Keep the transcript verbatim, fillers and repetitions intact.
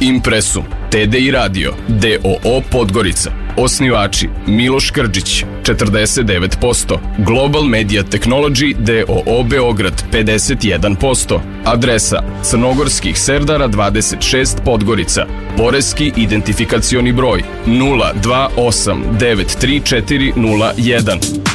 Impresum, T D I Radio, D O O Podgorica. Osnivači Miloš Krđić, četrdeset devet posto. Global Media Technology D O O Beograd, pedeset jedan posto. Adresa Crnogorskih Serdara dvadeset šest Podgorica. Poreski identifikacioni broj nula dva osam devet tri četiri nula jedan.